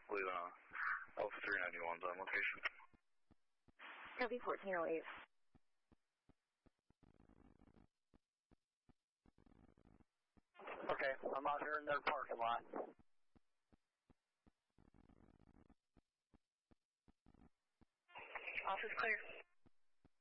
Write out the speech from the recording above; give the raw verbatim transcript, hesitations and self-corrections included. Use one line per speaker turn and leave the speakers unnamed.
believe uh, Alpha three ninety-one's on location.
Copy fourteen oh eight.
Okay, I'm out here in their parking lot.
Office clear.